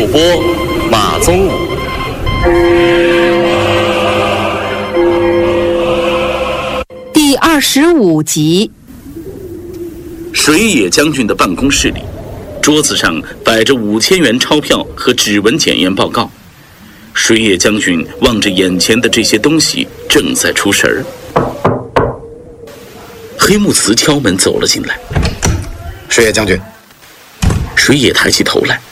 播马宗武。 第25集。 水野将军的办公室里，桌子上摆着5000元钞票和指纹检验报告。水野将军望着眼前的这些东西，正在出神儿。黑木慈敲门走了进来。 水野将军。 水野抬起头来。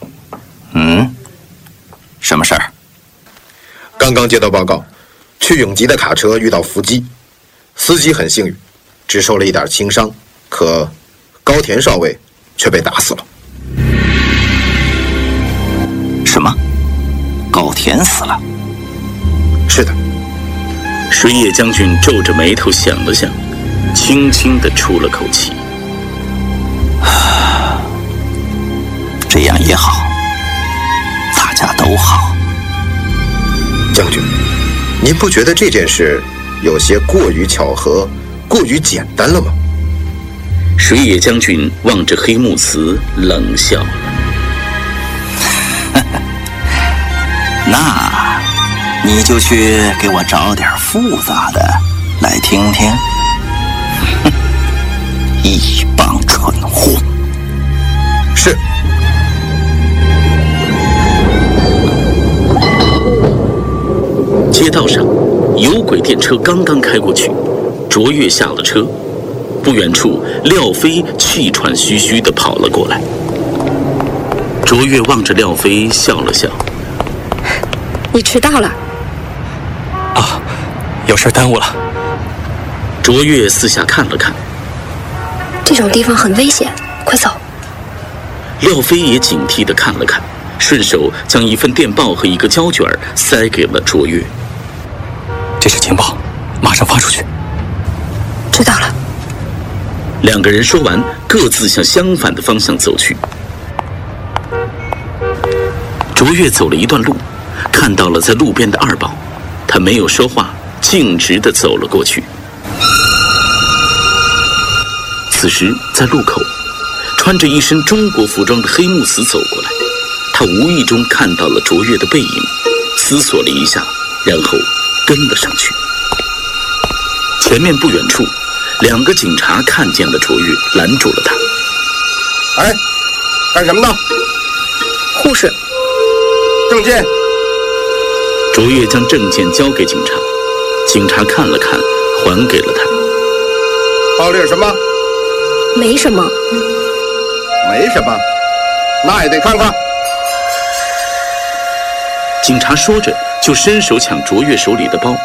什么事儿？ 刚刚接到报告，去永吉的卡车遇到伏击，司机很幸运，只受了一点轻伤，可高田少尉却被打死了。 什么？高田死了？ 是的。 水野将军皱着眉头想了想，轻轻地出了口气。 这样也好，大家都好。 将军，您不觉得这件事有些过于巧合，过于简单了吗？ 水野将军望着黑木慈冷笑了。 那你就去给我找点复杂的来听听。一帮蠢货。 是。 街道上，有轨电车刚刚开过去，卓越下了车。不远处，廖飞气喘吁吁地跑了过来。卓越望着廖飞笑了笑：“ 你迟到了。”“ 啊，有事耽误了。” 卓越四下看了看， 这种地方很危险，快走。 廖飞也警惕地看了看，顺手将一份电报和一个胶卷塞给了卓越。 这是情报，马上发出去。 知道了。 两个人说完，各自向相反的方向走去。卓越走了一段路，看到了在路边的二宝，他没有说话，径直地走了过去。此时，在路口，穿着一身中国服装的黑木慈走过来，他无意中看到了卓越的背影，思索了一下，然后跟了上去。前面不远处，两个警察看见了卓越，拦住了他。 “哎，干什么呢？”“ 护士。”“ 证件。” 卓越将证件交给警察，警察看了看，还给了他。 “报列什么？”“ 没什么。”“ 没什么，那也得看看。” 警察说着，就伸手抢卓越手里的包。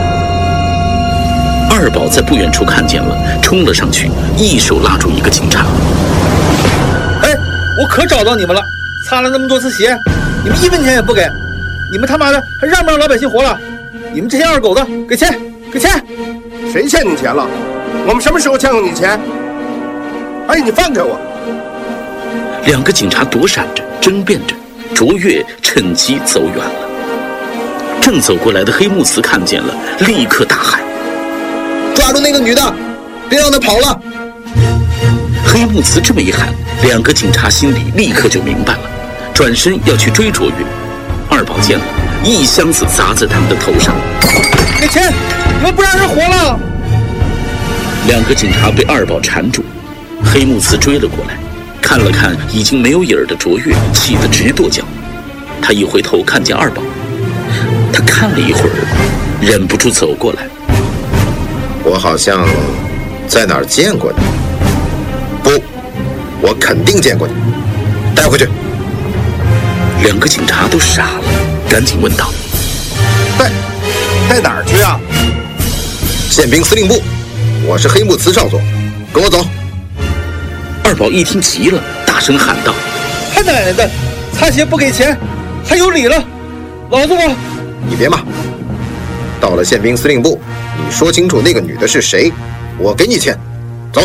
二宝在不远处看见了，冲了上去，一手拉住一个警察。 “哎，我可找到你们了！擦了那么多次鞋，你们1分钱也不给，你们他妈的还让不让老百姓活了？你们这些二狗子，给钱，给钱！”“ 谁欠你钱了？我们什么时候欠过你钱？哎，你放开我！” 两个警察躲闪着，争辩着。卓越趁机走远了。正走过来的黑木慈看见了，立刻大喊：“ 抓住那个女的，别让她跑了！” 黑木慈这么一喊，两个警察心里立刻就明白了，转身要去追卓越。二宝见了，一箱子砸在他们的头上：“ 给钱！你们不让人活了！” 两个警察被二宝缠住，黑木慈追了过来，看了看已经没有影儿的卓越，气得直跺脚。他一回头看见二宝，他看了一会儿，忍不住走过来。 “我好像在哪儿见过你。”“不，我肯定见过你，带回去。” 两个警察都傻了，赶紧问道：“ 带哪儿去啊？”“宪兵司令部，我是黑木慈少佐，跟我走。” 二宝一听急了，大声喊道：“ 他奶奶的，擦鞋不给钱，还有理了！老子我……”“ 你别骂，到了宪兵司令部，你说清楚那个女的是谁，我给你钱。走。”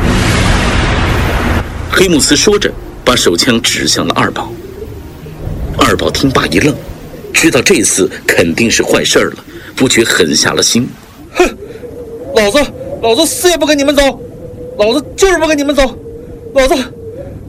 黑木慈说着，把手枪指向了二宝。二宝听罢一愣，知道这次肯定是坏事了，不觉狠下了心。 “哼，老子死也不跟你们走，老子就是不跟你们走，老子